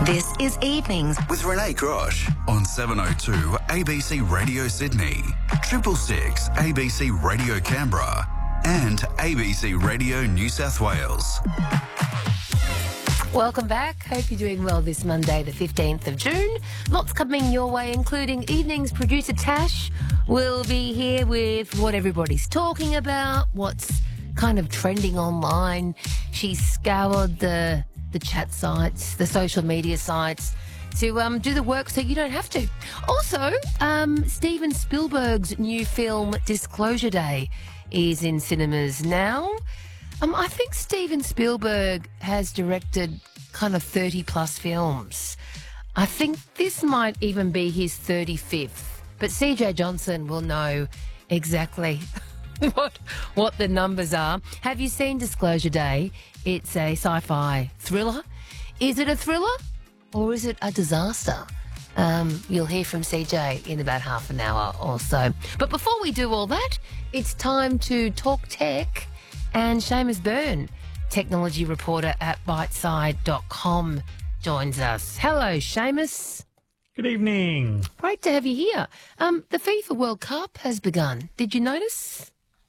This is Evenings with Renee Grosh on 702 ABC Radio Sydney, 666 ABC Radio Canberra and ABC Radio New South Wales. Welcome back. Hope you're doing well this Monday, the 15th of June. Lots coming your way, including Evenings producer Tash will be here with what everybody's talking about, what's kind of trending online. She's scoured the chat sites, the social media sites to do the work so you don't have to. Also, Steven Spielberg's new film Disclosure Day is in cinemas now. I think Steven Spielberg has directed kind of 30-plus films. I think this might even be his 35th. But CJ Johnson will know exactly what the numbers are. Have you seen Disclosure Day? It's a sci-fi thriller. Is it a thriller or is it a disaster? You'll hear from CJ in about half an hour or so. But before we do all that, it's time to talk tech. And Seamus Byrne, technology reporter at Biteside.com, joins us. Hello, Seamus. Good evening. Great to have you here. The FIFA World Cup has begun. Did you notice?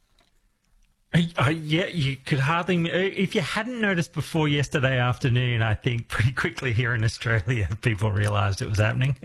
Yeah, you could hardly... If you hadn't noticed before yesterday afternoon, I think pretty quickly here in Australia, people realised it was happening.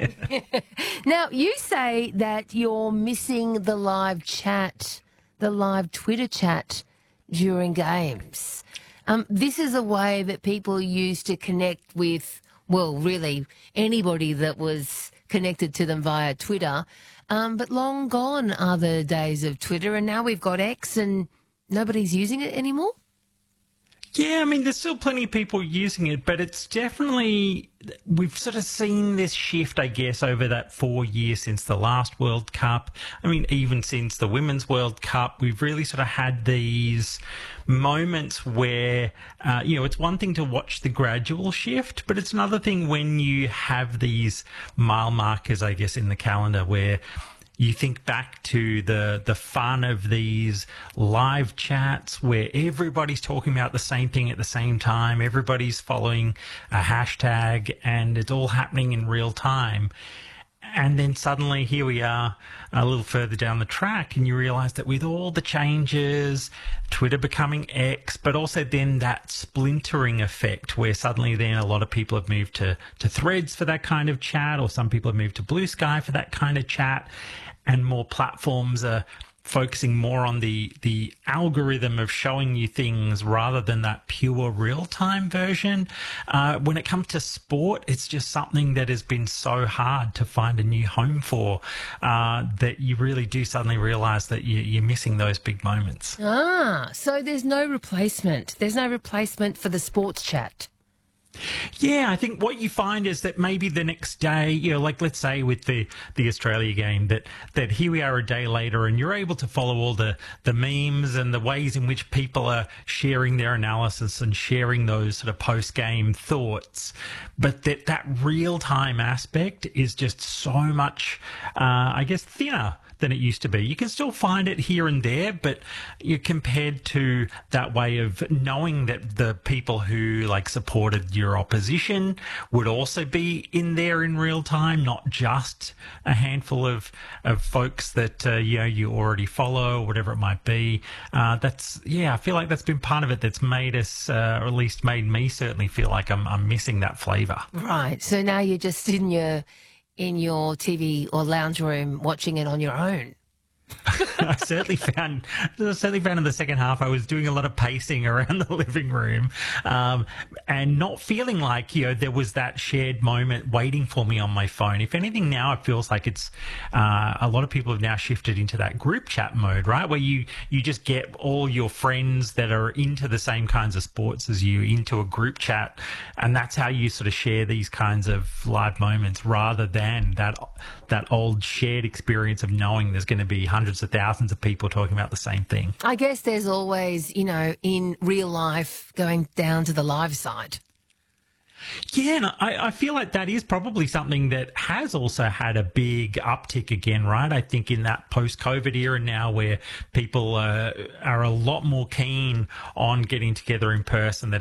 Now, you say that you're missing the live chat, the live Twitter chat during games. This is a way that people used to connect with, well, really anybody that was connected to them via Twitter. But long gone are the days of Twitter, and now we've got X and nobody's using it anymore? Yeah, I mean, there's still plenty of people using it, but it's definitely, we've sort of seen this shift, I guess, over that 4 years since the last World Cup. I mean, even since the Women's World Cup, we've really sort of had these moments where, it's one thing to watch the gradual shift, but it's another thing when you have these mile markers, I guess, in the calendar where you think back to the fun of these live chats where everybody's talking about the same thing at the same time, everybody's following a hashtag, and it's all happening in real time. And then suddenly here we are a little further down the track, and you realise that with all the changes, Twitter becoming X, but also then that splintering effect where suddenly then a lot of people have moved to Threads for that kind of chat, or some people have moved to Blue Sky for that kind of chat, and more platforms are focusing more on the algorithm of showing you things rather than that pure real-time version. When it comes to sport, it's just something that has been so hard to find a new home for that you really do suddenly realise that you're missing those big moments. So there's no replacement. There's no replacement for the sports chat. Yeah, I think what you find is that maybe the next day, like let's say with the Australia game, that here we are a day later and you're able to follow all the memes and the ways in which people are sharing their analysis and sharing those sort of post-game thoughts. But that real-time aspect is just so much, I guess, thinner than it used to be. You can still find it here and there, but you're compared to that way of knowing that the people who supported your opposition would also be in there in real time, not just a handful of folks that you already follow or whatever it might be. I feel like that's been part of it that's made us, or at least made me certainly feel like I'm missing that flavour. Right. So now you're just in your TV or lounge room watching it on your own. I certainly found in the second half I was doing a lot of pacing around the living room and not feeling like there was that shared moment waiting for me on my phone. If anything, now it feels like it's a lot of people have now shifted into that group chat mode, right, where you just get all your friends that are into the same kinds of sports as you into a group chat, and that's how you sort of share these kinds of live moments rather than that old shared experience of knowing there's going to be hundreds of thousands of people talking about the same thing. I guess there's always, in real life, going down to the live side. Yeah, and I feel like that is probably something that has also had a big uptick again, right? I think in that post-COVID era now where people are a lot more keen on getting together in person, that